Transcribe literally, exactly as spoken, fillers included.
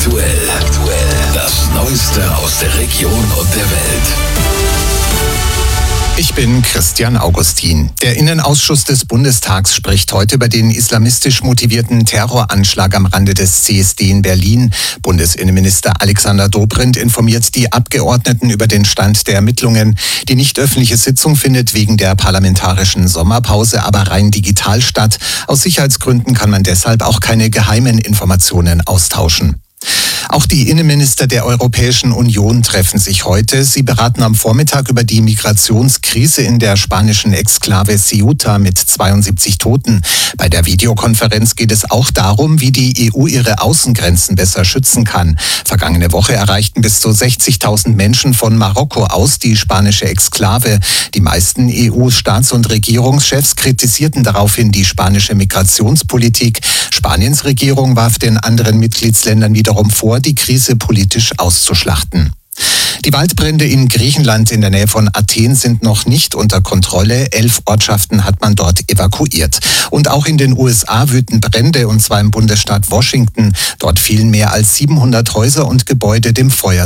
Aktuell. Aktuell. Das Neueste aus der Region und der Welt. Ich bin Christian Augustin. Der Innenausschuss des Bundestags spricht heute über den islamistisch motivierten Terroranschlag am Rande des C S D in Berlin. Bundesinnenminister Alexander Dobrindt informiert die Abgeordneten über den Stand der Ermittlungen. Die nicht öffentliche Sitzung findet wegen der parlamentarischen Sommerpause aber rein digital statt. Aus Sicherheitsgründen kann man deshalb auch keine geheimen Informationen austauschen. Auch die Innenminister der Europäischen Union treffen sich heute. Sie beraten am Vormittag über die Migrationskrise in der spanischen Exklave Ceuta mit zweiundsiebzig Toten. Bei der Videokonferenz geht es auch darum, wie die E U ihre Außengrenzen besser schützen kann. Vergangene Woche erreichten bis zu sechzigtausend Menschen von Marokko aus die spanische Exklave. Die meisten E U-Staats- und Regierungschefs kritisierten daraufhin die spanische Migrationspolitik. Spaniens Regierung warf den anderen Mitgliedsländern wiederum vor, die Krise politisch auszuschlachten. Die Waldbrände in Griechenland in der Nähe von Athen sind noch nicht unter Kontrolle. Elf Ortschaften hat man dort evakuiert. Und auch in den U S A wüten Brände, und zwar im Bundesstaat Washington. Dort fielen mehr als siebenhundert Häuser und Gebäude dem Feuer